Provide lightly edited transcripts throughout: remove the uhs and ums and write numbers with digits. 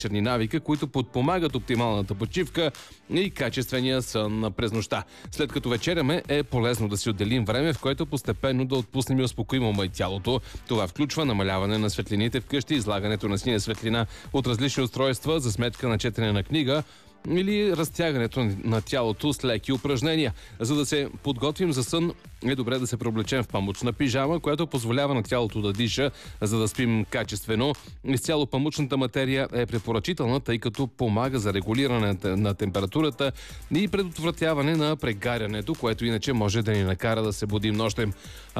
навика, които подпомагат оптималната почивка и качествения сън през нощта. След като вечеряме, е полезно да си отделим време, в което постепенно да отпуснем и успокоим ума и тялото. Това включва намаляване на светлините вкъщи, излагането на синя светлина от различни устройства за сметка на четене на книга или разтягането на тялото с леки упражнения. За да се подготвим за сън, е добре да се преоблечем в памучна пижама, която позволява на тялото да диша, за да спим качествено. Изцяло памучната материя е препоръчителна, тъй като помага за регулиране на температурата и предотвратяване на прегарянето, което иначе може да ни накара да се будим нощем.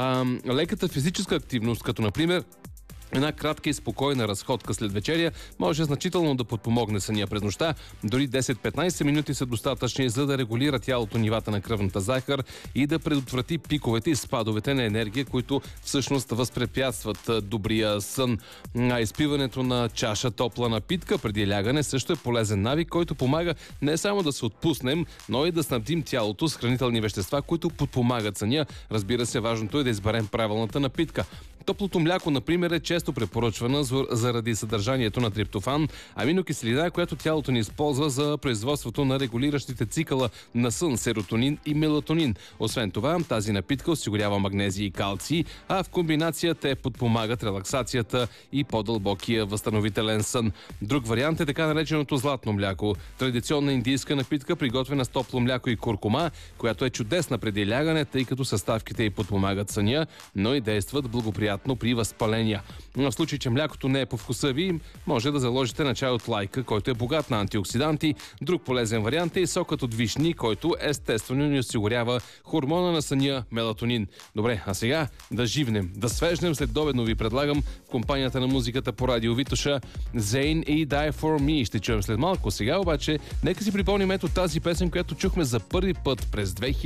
Леката физическа активност, като например една кратка и спокойна разходка след вечеря, може значително да подпомогне съня през нощта. Дори 10-15 минути са достатъчни, за да регулира тялото нивата на кръвната захар и да предотврати пиковете и спадовете на енергия, които всъщност възпрепятстват добрия сън. Изпиването на чаша топла напитка преди лягане също е полезен навик, който помага не само да се отпуснем, но и да снабдим тялото с хранителни вещества, които подпомагат съня. Разбира се, важното е да изберем правилната напитка. Топлото мляко, например, е често препоръчвано заради съдържанието на триптофан, аминокиселина, която тялото ни използва за производството на регулиращите цикъла на сън, серотонин и мелатонин. Освен това, тази напитка осигурява магнезий и калций, а в комбинация те подпомагат релаксацията и по-дълбокия възстановителен сън. Друг вариант е така нареченото златно мляко. Традиционна индийска напитка, приготвена с топло мляко и куркума, която е чудесна преди лягане, тъй като съставките й подпомагат съня, но и действат благоприятно при възпаления. В случай, че млякото не е по вкуса ви, може да заложите на чай от лайка, който е богат на антиоксиданти. Друг полезен вариант е и сокът от вишни, който естествено ни осигурява хормона на съня мелатонин. Добре, а сега да живнем, да свежнем. Следобедно ви предлагам в компанията на музиката по радио Витоша Zayn и Die For Me. Ще чуем след малко. Сега обаче, нека си припомним ето тази песен, която чухме за първи път през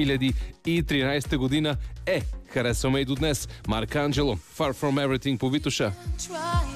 2013 година. Харесваме и до днес. Марк Анджело, Far From Everything по Витоша.